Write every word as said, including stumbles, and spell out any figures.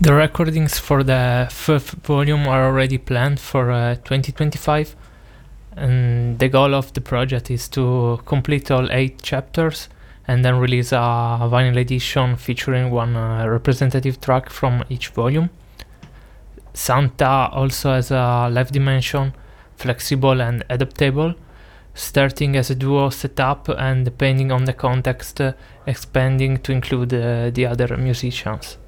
The recordings for the fifth volume are already planned for uh, twenty twenty-five, and the goal of the project is to complete all eight chapters and then release a vinyl edition featuring one uh, representative track from each volume. Santa also has a live dimension, flexible and adaptable, starting as a duo setup and depending on the context, uh, expanding to include uh, the other musicians.